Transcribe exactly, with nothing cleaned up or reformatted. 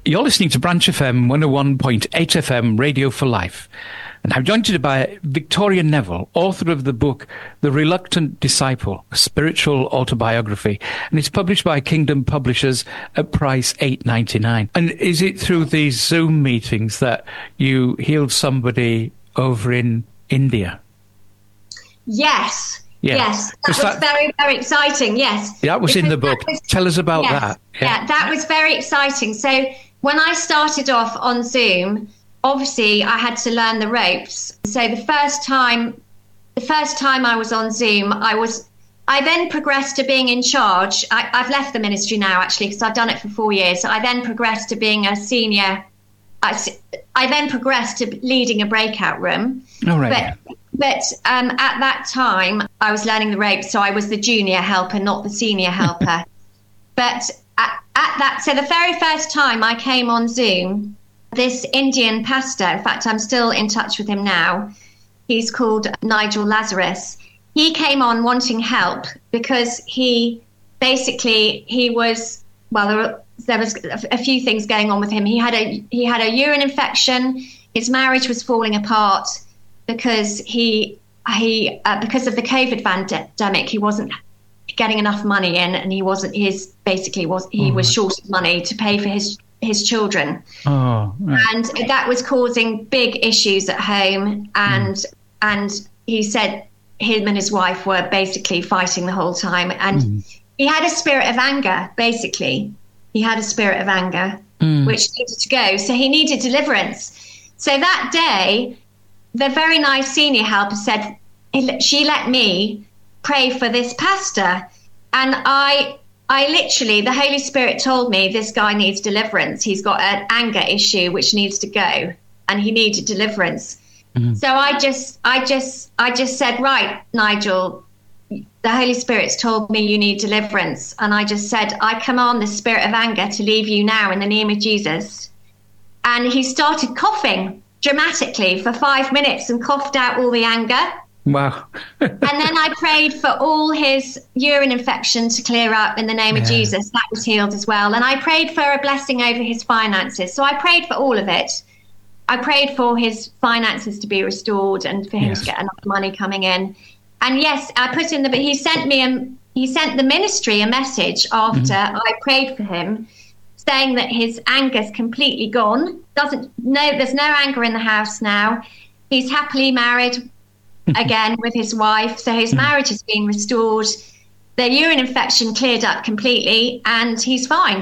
You're listening to Branch F M one oh one point eight F M, Radio for Life. And I'm joined today by Victoria Neville, author of the book The Reluctant Disciple, a spiritual autobiography. And it's published by Kingdom Publishers at price eight ninety-nine. And is it through these Zoom meetings that you healed somebody over in India? Yes. Yeah. Yes, that was, was that, very, very exciting, yes. That was because in the book. Was, Tell us about yes, that. Yeah. yeah, that was very exciting. So when I started off on Zoom, obviously I had to learn the ropes. So the first time, the first time I was on Zoom, I was, I then progressed to being in charge. I, I've left the ministry now, actually, because I've done it for four years. I then progressed to being a senior. I, I then progressed to leading a breakout room. All right. But, But um, at that time, I was learning the ropes, so I was the junior helper, not the senior helper. But at, at that, so the very first time I came on Zoom, this Indian pastor, in fact, I'm still in touch with him now. He's called Nigel Lazarus. He came on wanting help because he basically, he was, well, there, were, there was a few things going on with him. He had a he had a urine infection. His marriage was falling apart. Because he he uh, because of the COVID pandemic, he wasn't getting enough money in, and he wasn't his basically was he oh. was short of money to pay for his his children, oh, right. and that was causing big issues at home. And mm. and he said him and his wife were basically fighting the whole time, and mm. he had a spirit of anger. Basically, he had a spirit of anger, mm. which needed to go. So he needed deliverance. So that day, the very nice senior helper said, she let me pray for this pastor. And I, I literally, the Holy Spirit told me this guy needs deliverance. He's got an anger issue which needs to go, and he needed deliverance. Mm-hmm. So I just, I just, I just said, right, Nigel, the Holy Spirit's told me you need deliverance. And I just said, I command the spirit of anger to leave you now in the name of Jesus. And he started coughing dramatically for five minutes and coughed out all the anger. Wow. And then I prayed for all his urine infection to clear up in the name yeah. of Jesus. That was healed as well. And I prayed for a blessing over his finances. So I prayed for all of it. I prayed for his finances to be restored and for him yes. to get enough money coming in. And yes, I put in the, but he sent me, a, he sent the ministry a message after mm-hmm. I prayed for him, saying that his anger's completely gone. Doesn't no, there's no anger in the house now. He's happily married again with his wife, so his marriage has been restored. The urine infection cleared up completely, and he's fine.